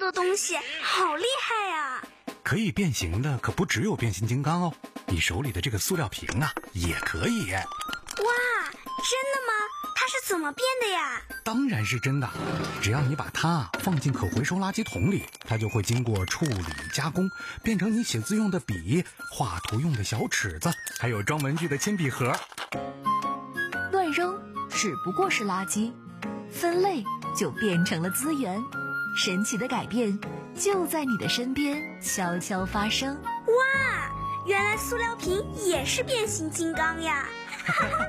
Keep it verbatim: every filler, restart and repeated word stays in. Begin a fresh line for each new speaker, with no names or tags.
个东西好厉害呀！
可以变形的可不只有变形金刚哦，你手里的这个塑料瓶啊也可以。
哇，真的吗？它是怎么变的呀？
当然是真的，只要你把它放进可回收垃圾桶里，它就会经过处理加工，变成你写字用的笔、画图用的小尺子，还有装文具的铅笔盒。
乱扔只不过是垃圾，分类就变成了资源。神奇的改变就在你的身边悄悄发生。
哇，原来塑料瓶也是变形金刚呀！